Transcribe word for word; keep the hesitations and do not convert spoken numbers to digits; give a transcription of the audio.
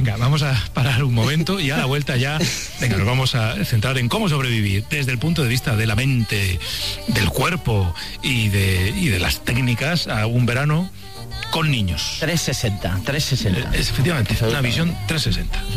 Venga, vamos a parar un momento y a la vuelta ya, venga, nos vamos a centrar en cómo sobrevivir desde el punto de vista de la mente, del cuerpo y de, y de las técnicas a un verano con niños. trescientos sesenta, trescientos sesenta. Es, efectivamente, una visión trescientos sesenta.